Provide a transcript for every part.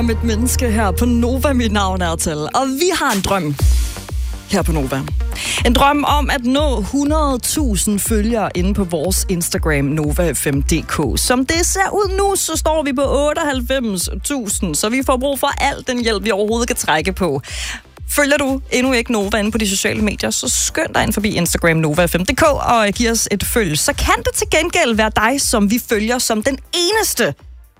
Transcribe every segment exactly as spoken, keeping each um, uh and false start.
Om et menneske her på Nova, mit navn er til, og vi har en drøm her på Nova. En drøm om at nå hundrede tusind følgere inde på vores Instagram, Nova F M punktum d k. Som det ser ud nu, så står vi på otteoghalvfems tusind, så vi får brug for al den hjælp, vi overhovedet kan trække på. Følger du endnu ikke Nova inde på de sociale medier, så skynd dig ind forbi Instagram Nova F M punktum d k og giv os et følg. Så kan det til gengæld være dig, som vi følger som den eneste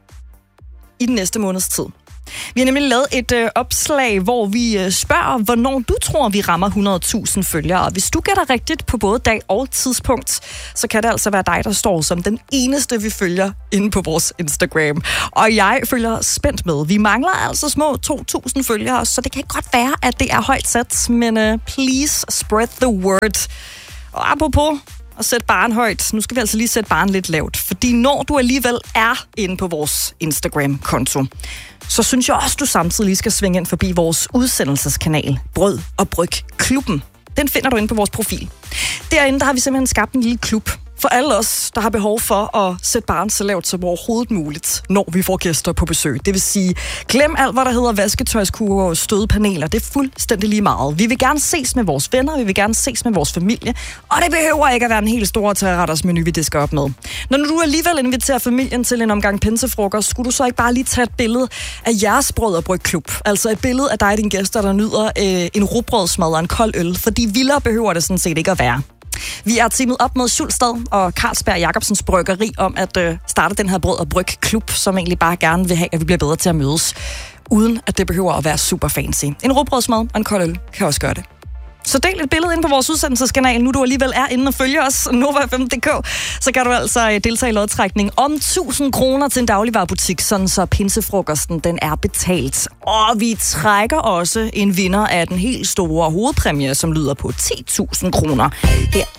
i den næste måneds tid. Vi har nemlig lavet et øh, opslag, hvor vi øh, spørger, hvornår du tror, vi rammer hundrede tusind følgere. Hvis du gætter rigtigt på både dag og tidspunkt, så kan det altså være dig, der står som den eneste, vi følger inde på vores Instagram. Og jeg følger spændt med. Vi mangler altså små to tusind følgere, så det kan godt være, at det er højt sat, men uh, please spread the word. Og apropos og sætte barren højt. Nu skal vi altså lige sætte barren lidt lavt. Fordi når du alligevel er inde på vores Instagram-konto, så synes jeg også, du samtidig lige skal svinge ind forbi vores udsendelseskanal, Brød og Bryg Klubben. Den finder du inde på vores profil. Derinde der har vi simpelthen skabt en lille klub for alle os, der har behov for at sætte barren så lavt som overhovedet muligt, når vi får gæster på besøg. Det vil sige, glem alt, hvad der hedder vasketøjskurver og stødepaneler. Det er fuldstændig lige meget. Vi vil gerne ses med vores venner, vi vil gerne ses med vores familie, og det behøver ikke at være en helt stor treretters-menu, vi disker op med. Når du alligevel inviterer familien til en omgang pinsefrokost, skulle du så ikke bare lige tage et billede af jeres Brød og Bryg Klub? Altså et billede af dig og dine gæster, der nyder øh, en rugbrødsmad og en kold øl, fordi vildere behøver det sådan set ikke at være. Vi er teamet op med Schulstad og Carlsberg Jacobsens Bryggeri om at øh, starte den her Brød og Bryg Klub, som egentlig bare gerne vil have, at vi bliver bedre til at mødes, uden at det behøver at være super fancy. En rugbrødsmad og en kold øl kan også gøre det. Så del et billede ind på vores udsendelseskanal, nu du alligevel er inde og følger os, Nova F M punktum d k, så kan du altså deltage i lodtrækning om tusind kroner til en dagligvarebutik, sådan så pinsefrokosten den er betalt. Og vi trækker også en vinder af den helt store hovedpræmie, som lyder på ti tusind kroner her